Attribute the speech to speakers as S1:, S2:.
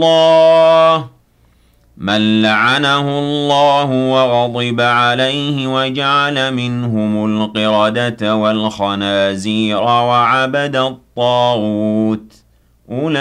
S1: اللَّهِ مَن لَّعَنَهُ اللَّهُ وَغَضِبَ عَلَيْهِ وَجَعَلَ مِنْهُمُ الْقِرَدَةَ وَالْخَنَازِيرَ وَعَبَدَ الطَّاغُوتَ